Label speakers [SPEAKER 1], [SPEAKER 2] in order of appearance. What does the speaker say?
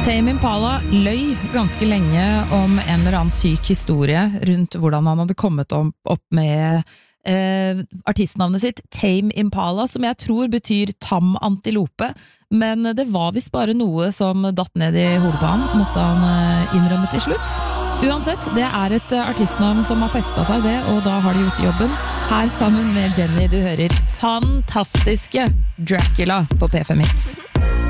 [SPEAKER 1] Tame Impala løy ganske lenge om en eller annen syk historie rundt hvordan han hadde kommet opp med artistnavnet sitt, Tame Impala, som jeg tror betyr tam antilope, men det var vist bare noe som datt ned i hodet på han, måtte han innrømme til slutt. Uansett, det et artistnavn som har festet seg det, og da har de gjort jobben. Her sammen med Jenny, du hører fantastiske Dracula på P5 Hits.